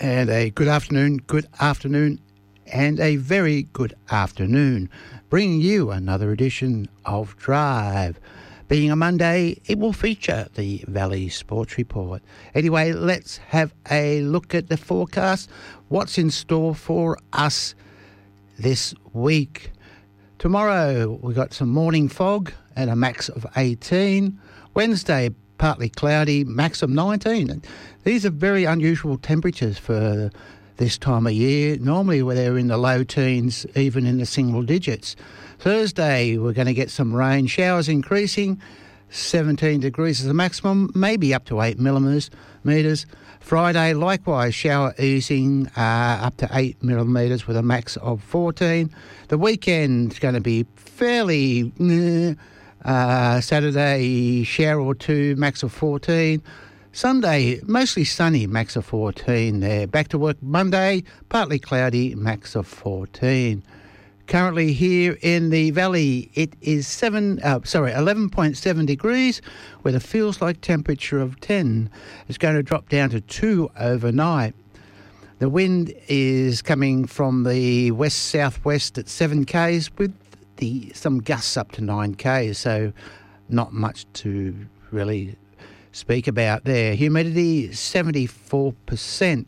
And a good afternoon, and a very good afternoon. Bringing you another edition of Drive. Being a Monday, it will feature the Valley Sports Report. Anyway, let's have a look at the forecast. What's in store for us this week? Tomorrow, we've got some morning fog and a max of 18. Wednesday, partly cloudy, max of 19. These are very unusual temperatures for this time of year. Normally they're in the low teens, even in the single digits. Thursday, we're going to get some rain, showers increasing, 17 degrees is the maximum, maybe up to 8 millimetres. Friday, likewise, shower easing up to 8 millimetres with a max of 14. The weekend's going to be fairly... Saturday, shower or two, max of 14. Sunday, mostly sunny, max of 14 there. Back to work Monday, partly cloudy, max of 14. Currently here in the valley, it is 11.7 degrees with a feels like temperature of 10. It's going to drop down to 2 overnight. The wind is coming from the west-southwest at 7 k's with some gusts up to 9 k's, so not much to really speak about there. Humidity 74%.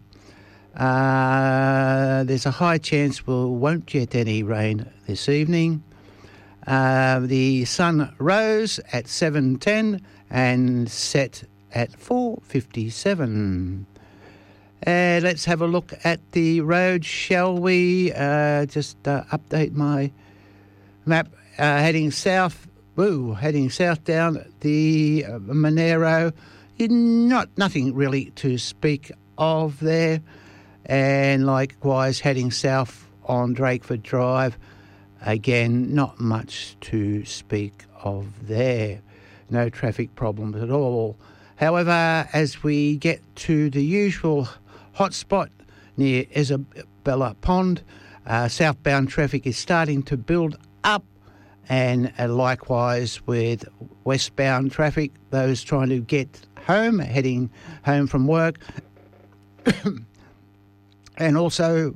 There's a high chance we won't get any rain this evening. The sun rose at 7:10 and set at 4:57. Let's have a look at the road, shall we? Just update my map. Heading south down the Monero. Nothing really to speak of there. And likewise, heading south on Drakeford Drive, again, not much to speak of there. No traffic problems at all. However, as we get to the usual hotspot near Isabella Pond, southbound traffic is starting to build up, and likewise with westbound traffic, those trying to get home, heading home from work, and also,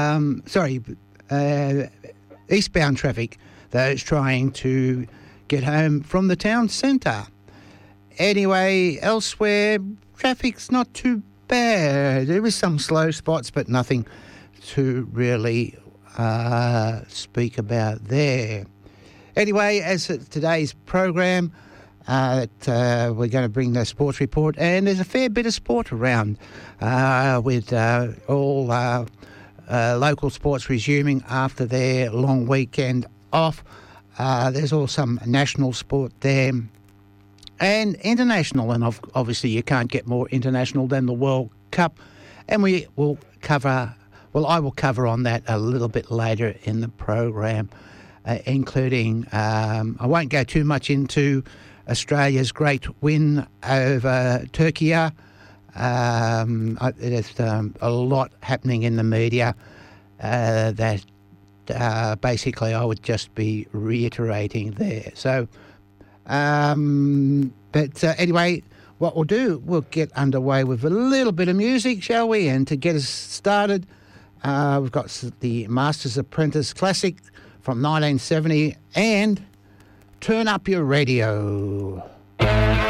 eastbound traffic, those trying to get home from the town centre. Anyway, elsewhere, traffic's not too bad. There is some slow spots, but nothing to really speak about there. Anyway, as today's program, we're going to bring the sports report, and there's a fair bit of sport around with all local sports resuming after their long weekend off. There's also some national sport there and international, and obviously you can't get more international than the World Cup, and I will cover on that a little bit later in the program, including, I won't go too much into Australia's great win over Turkey. There's a lot happening in the media that basically I would just be reiterating there. So, anyway, what we'll do, we'll get underway with a little bit of music, shall we? And to get us started, we've got the Master's Apprentice Classic from 1970 and Turn Up Your Radio.